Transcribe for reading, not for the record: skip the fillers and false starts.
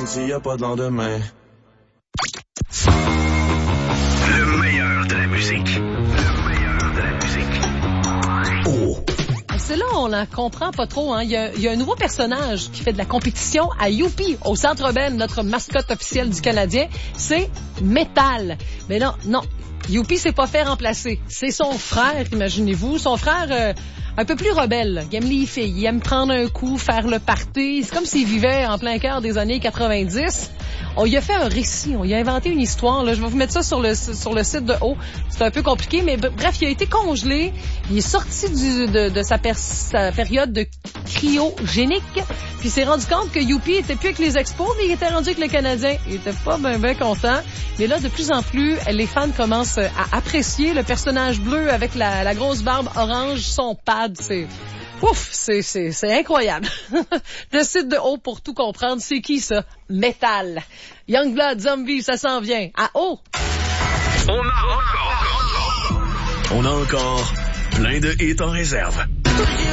demande s'il y a pas de lendemain. Le meilleur de la musique. Le meilleur de la musique. Oh. C'est là, on la comprend pas trop. Hein. Il y a un nouveau personnage qui fait de la compétition à Youpi, au Centre Bell, notre mascotte officielle du Canadien. C'est Métal. Mais non. Youpi s'est pas fait remplacer. C'est son frère, imaginez-vous. Son frère... un peu plus rebelle. Il aime les filles. Il aime prendre un coup, faire le party. C'est comme s'il vivait en plein cœur des années 90. On lui a fait un récit. On lui a inventé une histoire. Là. Je vais vous mettre ça sur le site de haut. C'est un peu compliqué, mais bref, il a été congelé. Il est sorti de sa période de cryogénique. Puis il s'est rendu compte que Youpi était plus avec les Expos, mais il était rendu avec le Canadien. Il était pas bien content. Mais là, de plus en plus, les fans commencent à apprécier le personnage bleu avec la grosse barbe orange, son pad. C'est incroyable. Le site de haut pour tout comprendre. C'est qui ça? Métal. Youngblood, Zombie, ça s'en vient. À haut. On a encore plein de hits en réserve.